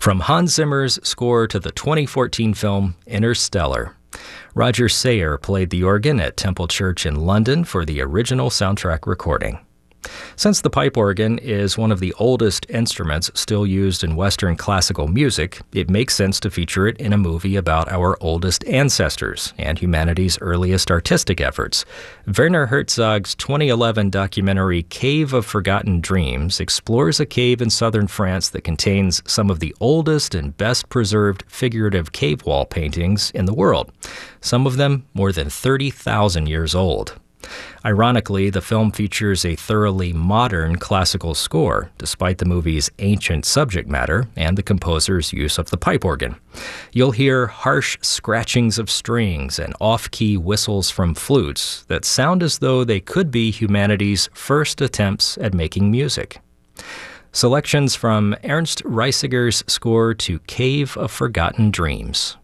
From Hans Zimmer's score to the 2014 film Interstellar. Roger Sayer played the organ at Temple Church in London for the original soundtrack recording. Since the pipe organ is one of the oldest instruments still used in Western classical music, it makes sense to feature it in a movie about our oldest ancestors and humanity's earliest artistic efforts. Werner Herzog's 2011 documentary Cave of Forgotten Dreams explores a cave in southern France that contains some of the oldest and best preserved figurative cave wall paintings in the world, some of them more than 30,000 years old. Ironically, the film features a thoroughly modern classical score, despite the movie's ancient subject matter and the composer's use of the pipe organ. You'll hear harsh scratchings of strings and off-key whistles from flutes that sound as though they could be humanity's first attempts at making music. Selections from Ernst Reisiger's score to Cave of Forgotten Dreams.